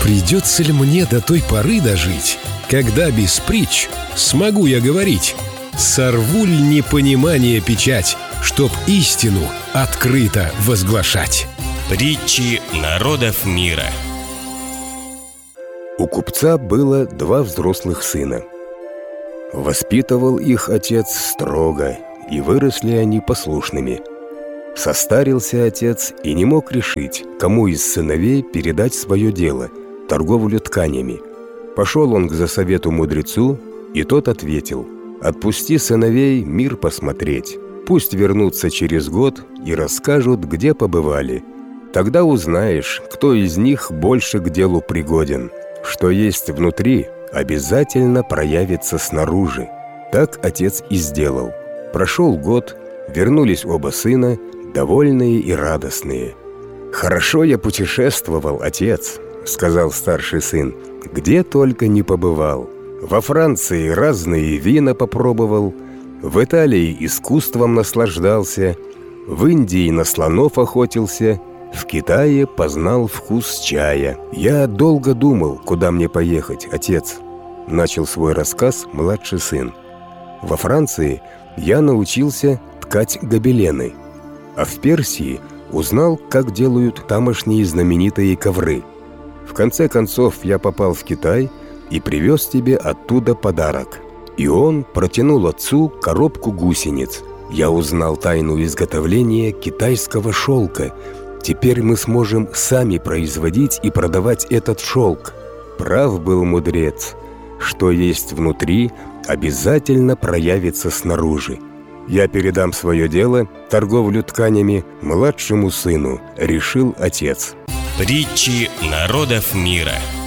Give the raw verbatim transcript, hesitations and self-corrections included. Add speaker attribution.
Speaker 1: Придется ли мне до той поры дожить, когда без притч смогу я говорить? Сорву ль непонимание печать, чтоб истину открыто возглашать?
Speaker 2: Притчи народов мира.
Speaker 3: У купца было два взрослых сына. Воспитывал их отец строго, и выросли они послушными. Состарился отец и не мог решить, кому из сыновей передать свое дело – торговлю тканями. Пошел он к засовету мудрецу, и тот ответил: «Отпусти сыновей мир посмотреть, пусть вернутся через год и расскажут, где побывали. Тогда узнаешь, кто из них больше к делу пригоден. Что есть внутри, обязательно проявится снаружи». Так отец и сделал. Прошел год, вернулись оба сына, довольные и радостные. «Хорошо я путешествовал, отец», — сказал старший сын, — «где только не побывал. Во Франции разные вина попробовал, в Италии искусством наслаждался, в Индии на слонов охотился, в Китае познал вкус чая. Я долго думал, куда мне поехать, отец», — начал свой рассказ младший сын. «Во Франции я научился ткать гобелены, а в Персии узнал, как делают тамошние знаменитые ковры. В конце концов я попал в Китай и привез тебе оттуда подарок». И он протянул отцу коробку гусениц. «Я узнал тайну изготовления китайского шелка. Теперь мы сможем сами производить и продавать этот шелк». Прав был мудрец. Что есть внутри, обязательно проявится снаружи. «Я передам свое дело, торговлю тканями, младшему сыну», — решил отец.
Speaker 2: Притчи народов мира.